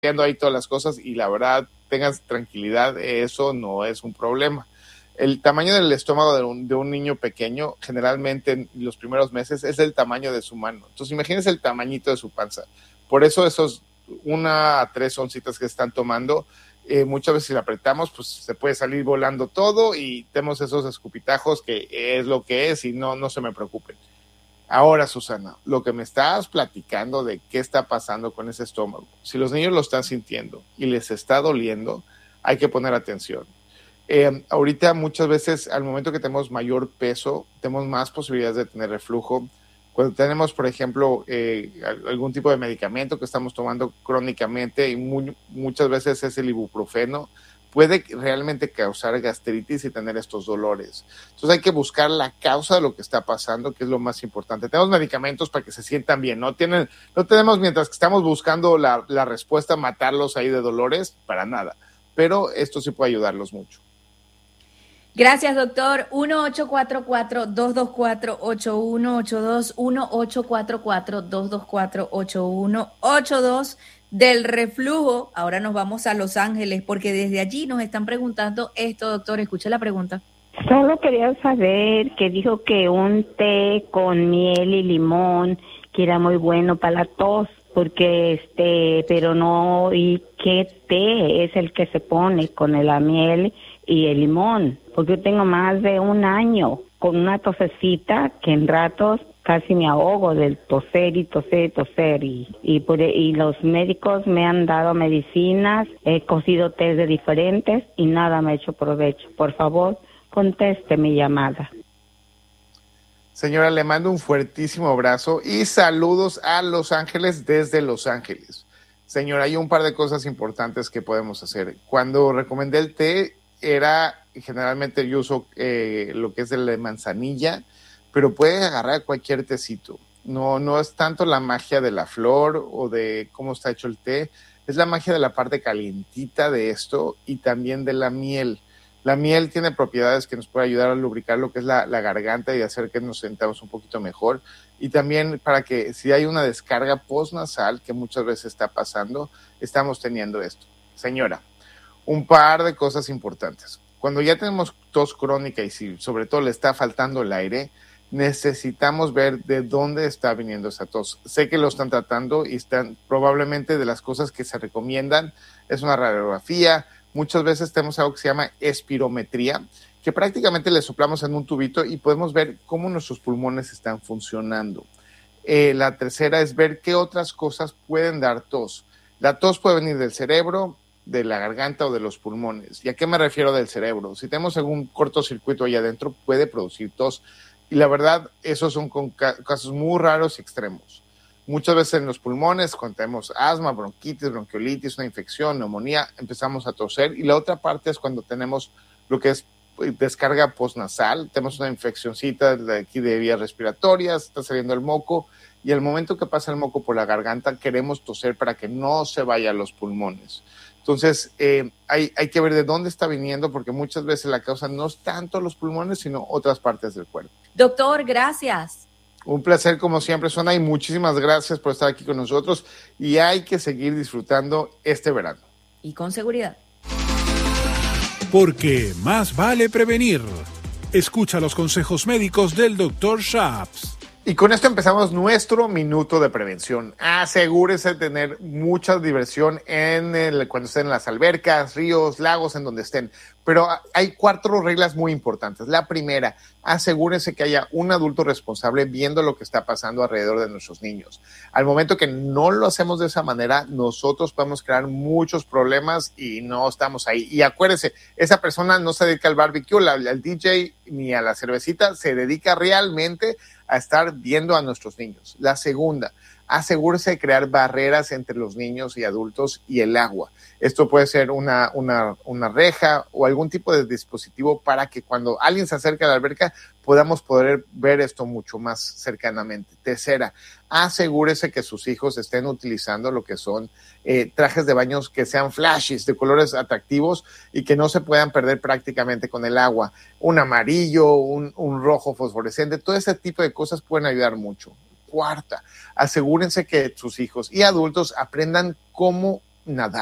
viendo ahí todas las cosas y la verdad, tengas tranquilidad, eso no es un problema. El tamaño del estómago de un niño pequeño, generalmente en los primeros meses, es el tamaño de su mano. Entonces, imagínense el tamañito de su panza. Por eso esos 1 a 3 oncitas que están tomando, muchas veces si la apretamos, pues se puede salir volando todo y tenemos esos escupitajos que es lo que es y no se me preocupen. Ahora, Susana, lo que me estás platicando de qué está pasando con ese estómago, si los niños lo están sintiendo y les está doliendo, hay que poner atención. Ahorita muchas veces al momento que tenemos mayor peso, tenemos más posibilidades de tener reflujo. Cuando tenemos, por ejemplo, algún tipo de medicamento que estamos tomando crónicamente y muchas veces es el ibuprofeno, puede realmente causar gastritis y tener estos dolores. Entonces hay que buscar la causa de lo que está pasando, que es lo más importante. Tenemos medicamentos para que se sientan bien, no tenemos mientras que estamos buscando la respuesta, matarlos ahí de dolores, para nada. Pero esto sí puede ayudarlos mucho. Gracias, doctor. 1844-224-8182, 1844-224-8182 del reflujo. Ahora nos vamos a Los Ángeles porque desde allí nos están preguntando esto, doctor. Escuche la pregunta. Solo quería saber que dijo que un té con miel y limón que era muy bueno para la tos, porque pero no, ¿y qué té es el que se pone con la miel y el limón? Porque yo tengo más de un año con una tosecita que en ratos casi me ahogo del toser y los médicos me han dado medicinas, he cocido tés de diferentes y nada me ha hecho provecho. Por favor, conteste mi llamada. Señora, le mando un fuertísimo abrazo y saludos a Los Ángeles desde Los Ángeles. Señora, hay un par de cosas importantes que podemos hacer. Cuando recomendé el té, generalmente yo uso lo que es el de manzanilla, pero puede agarrar cualquier tecito. No es tanto la magia de la flor o de cómo está hecho el té, es la magia de la parte calientita de esto y también de la miel. La miel tiene propiedades que nos puede ayudar a lubricar lo que es la garganta y hacer que nos sentamos un poquito mejor. Y también para que si hay una descarga postnasal, que muchas veces está pasando, estamos teniendo esto. Señora, un par de cosas importantes. Cuando ya tenemos tos crónica y si sobre todo le está faltando el aire, necesitamos ver de dónde está viniendo esa tos. Sé que lo están tratando y están probablemente de las cosas que se recomiendan es una radiografía. Muchas veces tenemos algo que se llama espirometría, que prácticamente le soplamos en un tubito y podemos ver cómo nuestros pulmones están funcionando. La tercera es ver qué otras cosas pueden dar tos. La tos puede venir del cerebro, de la garganta o de los pulmones. ¿Y a qué me refiero del cerebro? Si tenemos algún cortocircuito ahí adentro, puede producir tos. Y la verdad, esos son casos muy raros y extremos. Muchas veces en los pulmones, cuando tenemos asma, bronquitis, bronquiolitis, una infección, neumonía, empezamos a toser. Y la otra parte es cuando tenemos lo que es descarga postnasal, tenemos una infeccióncita de aquí de vías respiratorias, está saliendo el moco, y al momento que pasa el moco por la garganta, queremos toser para que no se vaya a los pulmones. Entonces, hay que ver de dónde está viniendo, porque muchas veces la causa no es tanto los pulmones, sino otras partes del cuerpo. Doctor, gracias. Un placer como siempre, Susana, y muchísimas gracias por estar aquí con nosotros y hay que seguir disfrutando este verano. Y con seguridad. Porque más vale prevenir. Escucha los consejos médicos del Dr. Shaps. Y con esto empezamos nuestro minuto de prevención. Asegúrese de tener mucha diversión cuando estén en las albercas, ríos, lagos, en donde estén. Pero hay 4 reglas muy importantes. La primera, asegúrese que haya un adulto responsable viendo lo que está pasando alrededor de nuestros niños. Al momento que no lo hacemos de esa manera, nosotros podemos crear muchos problemas y no estamos ahí. Y acuérdese, esa persona no se dedica al barbecue, al DJ ni a la cervecita, se dedica realmente a estar viendo a nuestros niños. La segunda, asegúrese de crear barreras entre los niños y adultos y el agua. Esto puede ser una reja o algún tipo de dispositivo para que cuando alguien se acerque a la alberca podamos poder ver esto mucho más cercanamente. Tercera, asegúrese que sus hijos estén utilizando lo que son trajes de baños que sean flashes, de colores atractivos y que no se puedan perder prácticamente con el agua. Un amarillo, un rojo fosforescente, todo ese tipo de cosas pueden ayudar mucho. Cuarta, asegúrense que sus hijos y adultos aprendan cómo nadar.